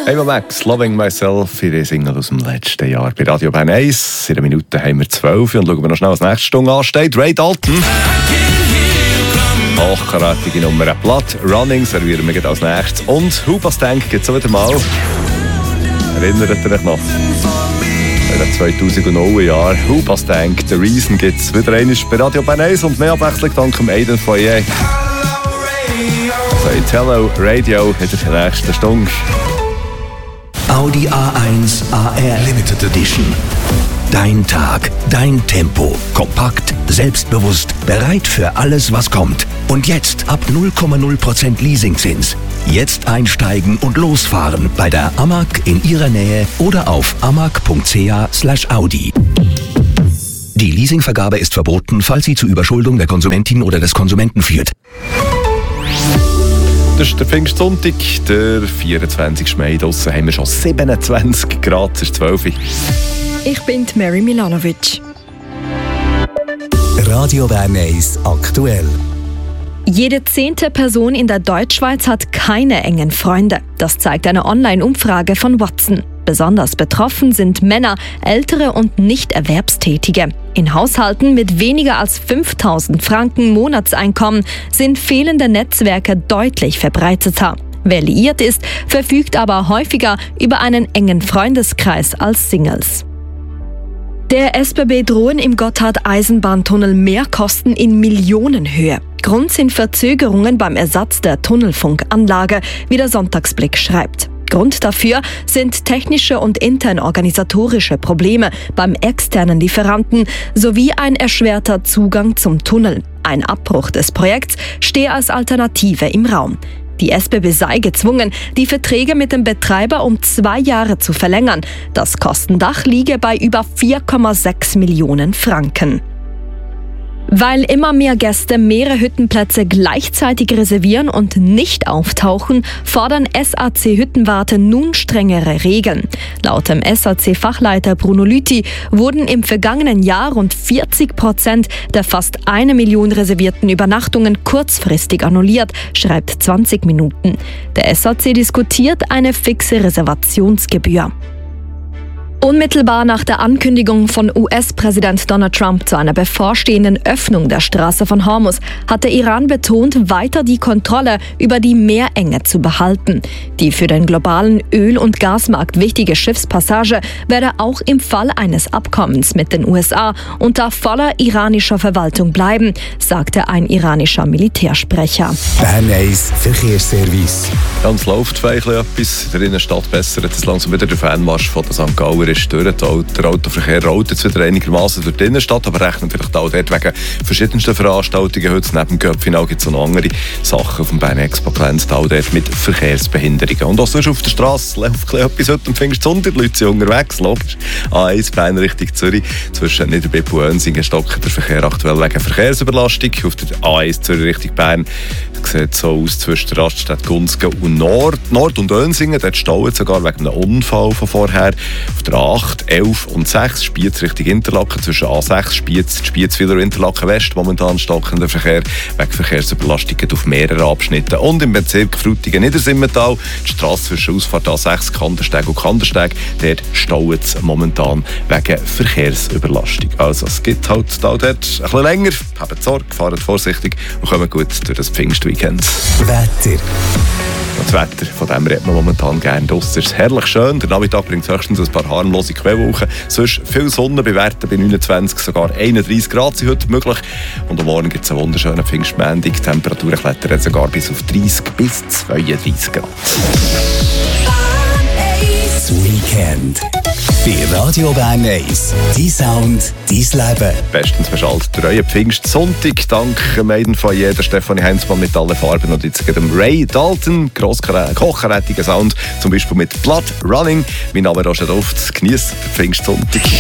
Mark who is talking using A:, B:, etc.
A: Ava Max, Loving Myself, ihre Single aus dem letzten Jahr bei Radio Bern 1. In einer Minute haben wir 12 und schauen wir noch schnell, was nächste Stunde ansteht. Ray Dalton. Hochkarätige Nummer. Blood Running servieren wir als nächstes. Und Hupas Tank gibt es wieder mal. Erinnert ihr euch noch? In den 2000er Jahren. Hupas Tank, The Reason gibt es wieder einmal bei Radio Bern 1 und mehr Abwechslung dank dem Aiden Foyer. So, Italo Radio in der nächsten Stunde.
B: Audi A1 AR Limited Edition. Dein Tag, dein Tempo. Kompakt, selbstbewusst, bereit für alles, was kommt. Und jetzt ab 0,0% Leasingzins. Jetzt einsteigen und losfahren bei der AMAG in Ihrer Nähe oder auf amag.ch/Audi. Die Leasingvergabe ist verboten, falls sie zu Überschuldung der Konsumentin oder des Konsumenten führt.
A: Das ist der Pfingstsonntag, der 24. Mai. Draussen haben wir schon 27 Grad, es ist 12 Uhr.
C: Ich bin Mary Milanovic.
B: Radio Bern 1 aktuell.
C: Jede 10. Person in der Deutschschweiz hat keine engen Freunde. Das zeigt eine Online-Umfrage von Watson. Besonders betroffen sind Männer, Ältere und Nicht-Erwerbstätige. In Haushalten mit weniger als 5.000 Franken Monatseinkommen sind fehlende Netzwerke deutlich verbreiteter. Wer liiert ist, verfügt aber häufiger über einen engen Freundeskreis als Singles. Der SBB drohen im Gotthard-Eisenbahntunnel Mehrkosten in Millionenhöhe. Grund sind Verzögerungen beim Ersatz der Tunnelfunkanlage, wie der Sonntagsblick schreibt. Grund dafür sind technische und internorganisatorische Probleme beim externen Lieferanten sowie ein erschwerter Zugang zum Tunnel. Ein Abbruch des Projekts stehe als Alternative im Raum. Die SBB sei gezwungen, die Verträge mit dem Betreiber um 2 Jahre zu verlängern. Das Kostendach liege bei über 4,6 Millionen Franken. Weil immer mehr Gäste mehrere Hüttenplätze gleichzeitig reservieren und nicht auftauchen, fordern SAC-Hüttenwarte nun strengere Regeln. Laut dem SAC-Fachleiter Bruno Lüthi wurden im vergangenen Jahr rund 40% der fast 1 Million reservierten Übernachtungen kurzfristig annulliert, schreibt 20 Minuten. Der SAC diskutiert eine fixe Reservationsgebühr. Unmittelbar nach der Ankündigung von US-Präsident Donald Trump zu einer bevorstehenden Öffnung der Straße von Hormuz hat der Iran betont, weiter die Kontrolle über die Meerenge zu behalten. Die für den globalen Öl- und Gasmarkt wichtige Schiffspassage werde auch im Fall eines Abkommens mit den USA unter voller iranischer Verwaltung bleiben, sagte ein iranischer Militärsprecher.
B: Bern 1 Verkehrsservice.
A: Ja, es läuft etwas. In der Innenstadt bessert es langsam wieder der Fanmarsch von der St. Galler ist durch. Der Autoverkehr rollt jetzt wieder einigermaßen durch die Innenstadt, aber rechnet vielleicht auch dort wegen verschiedensten Veranstaltungen. Heute neben dem Cup-Final gibt es noch andere Sachen auf dem Bern Expo glänzt auch dort mit Verkehrsbehinderungen. Und auch sonst auf der Straße läuft etwas heute am Pfingstsonntag. Die Leute sind unterwegs, logisch. A1 Bern Richtung Zürich. Zwischen Niederbipp und Önsingen stockt der Verkehr aktuell wegen Verkehrsüberlastung. Auf der A1 Zürich Richtung Bern sieht so aus zwischen der Raststätte Gunzgen und Nord und Önsingen. Dort staut sogar wegen einem Unfall von vorher. Auf der 8, 11 und 6 Spiez Richtung Interlaken zwischen A6 Spiezwiller und Interlaken West momentan stockender Verkehr wegen Verkehrsüberlastungen auf mehreren Abschnitten. Und im Bezirk Frutigen-Niedersimmental die Strasse zwischen Ausfahrt A6 Kandersteg und Kandersteg, dort staut es momentan wegen Verkehrsüberlastung. Also es gibt halt da dort ein bisschen länger. Habt Sorge, fahrt vorsichtig und kommt gut durch das Pfingstweekend.
B: Wetter.
A: Das Wetter, von dem redet man momentan gerne. Draussen ist es herrlich schön. Der Nachmittag bringt höchstens ein paar harmlose Quellwolken. Sonst viel Sonne bei Werten bei 29, sogar 31 Grad sind heute möglich. Und am Morgen gibt es einen wunderschönen Pfingstmontag. Die Temperaturen klettern sogar bis auf 30 bis 32 Grad.
B: Das Weekend. Bei Radio Bern 1. Dein Sound, dein Leben.
A: Bestens beschaltet der neue Pfingstsonntag. Dank Maiden von jeder Stefanie Heinzmann mit allen Farben und jetzt dem Ray Dalton. Kochkarätiger Sound, zum Beispiel mit Blood Running. Mein Name ist Roger Duft. Genießt den Pfingstsonntag.